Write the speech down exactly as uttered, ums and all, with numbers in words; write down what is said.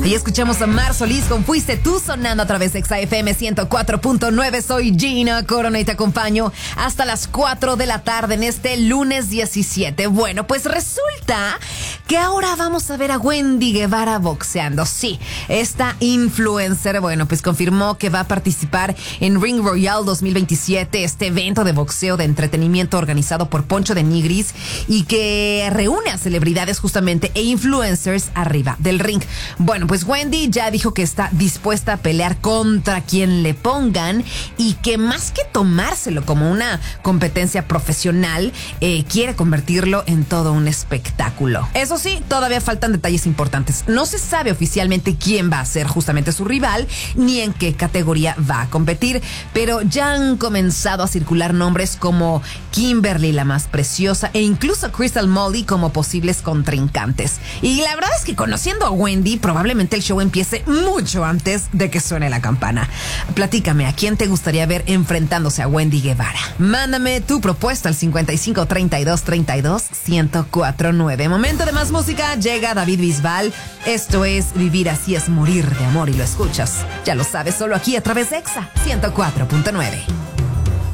Y escuchamos a Mar Solís con Fuiste Tú, sonando a través de Exa F M ciento cuatro punto nueve. Soy Gina Corona y te acompaño hasta las cuatro de la tarde en este lunes diecisiete. Bueno, pues resulta que ahora vamos a ver a Wendy Guevara boxeando. Sí, esta influencer, bueno, pues confirmó que va a participar en Ring Royale dos mil veintisiete, este evento de boxeo de entretenimiento organizado por Poncho de Nigris y que reúne a celebridades justamente e influencers arriba del ring. Bueno, pues Wendy ya dijo que está dispuesta a pelear contra quien le pongan y que más que tomárselo como una competencia profesional, eh, quiere convertirlo en todo un espectáculo. Eso sí, todavía faltan detalles importantes. No se sabe oficialmente quién va a ser justamente su rival ni en qué categoría va a competir, pero ya han comenzado a circular nombres como Kimberly, la más preciosa, e incluso Crystal Molly como posibles contrincantes. Y la verdad es que conociendo a Wendy, probablemente el show empiece mucho antes de que suene la campana. Platícame, ¿a quién te gustaría ver enfrentándose a Wendy Guevara? Mándame tu propuesta al cincuenta y cinco, treinta y dos, treinta y dos, ciento cuatro nueve. Momento de más música, llega David Bisbal. Esto es Vivir así es morir de amor y lo escuchas, ya lo sabes, solo aquí a través de Exa ciento cuatro punto nueve.